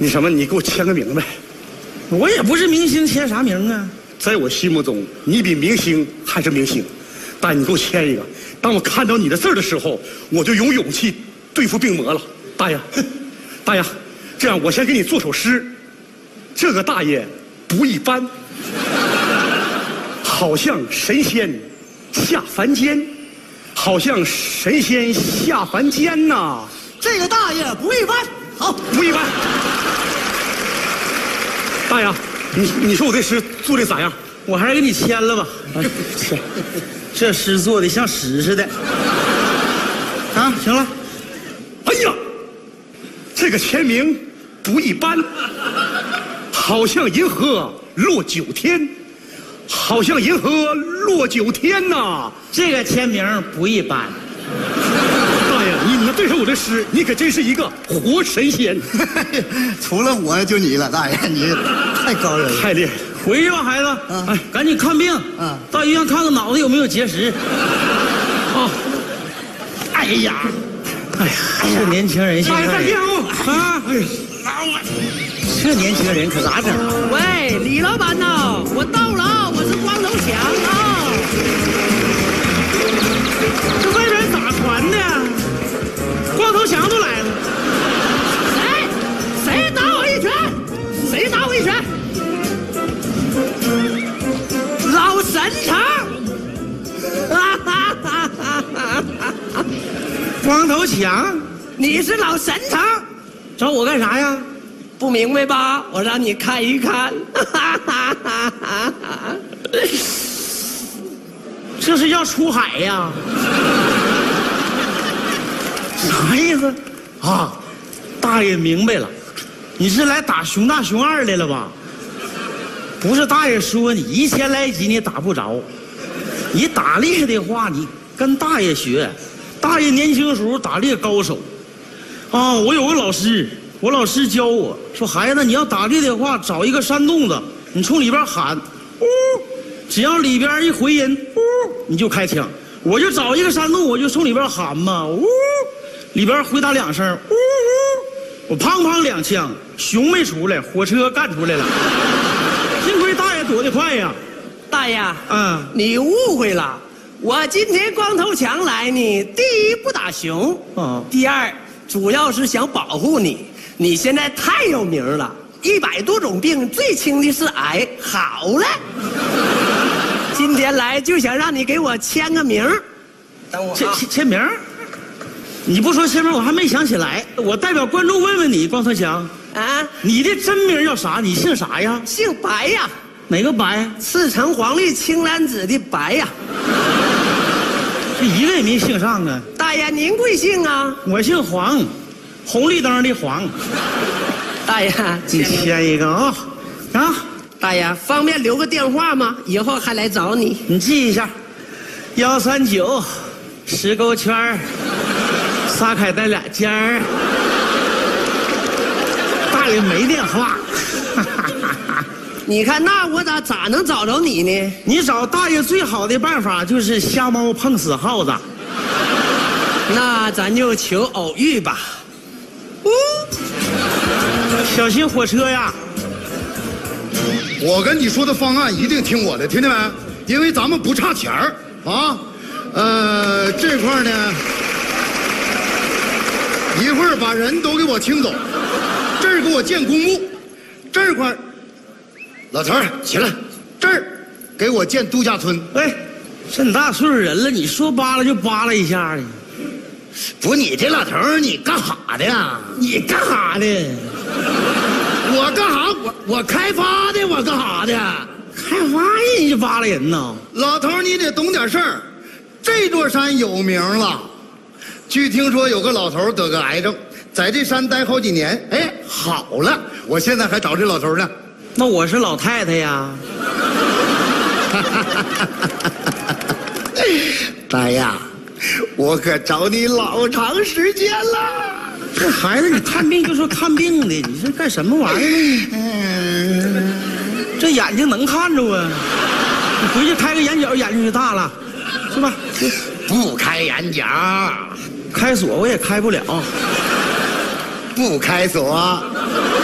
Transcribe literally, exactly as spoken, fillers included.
你什么？你给我签个名呗。 我也不是明星，签啥名啊？ 在我心目中，你比明星还是明星。大爷，你给我签一个。当我看到你的字儿的时候，我就有勇气对付病魔了。大爷，大爷，这样我先给你做首诗。这个大爷不一般，好像神仙下凡间，好像神仙下凡间呐。 这个大爷不一般，好， 不一般。大爷，你你说我这诗做的咋样？ 我还是给你签了吧。哎，签，这诗做的像屎似的。啊，行了。 哎呀，这个签名不一般，好像银河落九天，好像银河落九天呐。 这个签名不一般。 大爷，你能对上我这诗，你可真是一个活神仙。 除了我就你了，大爷，你太高人了， 太厉害了。 回去吧，孩子， 嗯哎，赶紧看病， 嗯到医院看看脑子有没有结石。啊，哎呀，哎呀，这年轻人现在啊，哎呀，这年轻人可咋整？ 喂，李老板呐，我到了啊，我是光头强啊。 这外边咋传的？光头强都来了。 谁？谁打我一拳？谁打我一拳？老神头！哈哈哈哈哈哈！ 光头强， 你是老神头， 找我干啥呀？ 不明白吧？我让你看一看。哈哈哈哈哈！ 这是要出海呀？啥意思？啊，大爷明白了，你是来打熊大熊二来了吧？不是大爷说你一千来级你打不着，你打猎的话你跟大爷学，大爷年轻的时候打猎高手。啊，我有个老师，我老师教我说，孩子你要打猎的话，找一个山洞子，你从里边喊，呜，只要里边一回音，呜，你就开枪。我就找一个山洞，我就从里边喊嘛，呜，里边回答两声，呜呜，我砰砰两枪，熊没出来，火车干出来了。幸亏大爷躲得快呀！ 大爷， 嗯， 你误会了。我今天光头强来呢，第一不打熊， 哦第二主要是想保护你。你现在太有名了，一百多种病，最轻的是癌，好了。今天来就想让你给我签个名。等我、啊， 签签签名？你不说签名，我还没想起来。我代表观众问问你，光头强， 啊， 你的真名叫啥？你姓啥呀？ 姓白呀， 哪个白？ 赤橙黄绿青蓝紫的白呀。 这一个也没姓上啊。 大爷，您贵姓啊？ 我姓黄，红绿灯的黄。 大爷， 你签一个啊、哦、啊！ 大爷，方便留个电话吗？以后还来找你。 你记一下，幺三九，石沟圈儿，撒开带俩尖儿。大爷没电话。 你看，那我咋咋能找着你呢？ 你找大爷最好的办法就是瞎猫碰死耗子。 那咱就求偶遇吧。 嗯，小心火车呀！ 我跟你说的方案一定听我的，听见没？因为咱们不差钱儿啊。呃，这块呢，一会儿把人都给我清走，这儿给我建公墓，这块，老头儿起来，这儿给我建度假村。 哎，这么大岁数人了，你说扒拉就扒拉一下的。 不，你这老头儿，你干哈的呀？ 你干哈的？ 我干哈？我我开发的，我干哈的？ 开发人就扒拉人呢。 老头儿，你得懂点事儿。这座山有名了，据听说有个老头儿得个癌症，在这山待好几年，哎，好了。我现在还找这老头儿呢。 那我是老太太呀。 大爷，我可找你老长时间了。 这孩子，你看病就说看病的，你这干什么玩意儿呢？ 嗯， 这眼睛能看着啊？你回去开个眼角，眼睛就大了，是吧？ 不开眼角， 开锁我也开不了。 不开锁，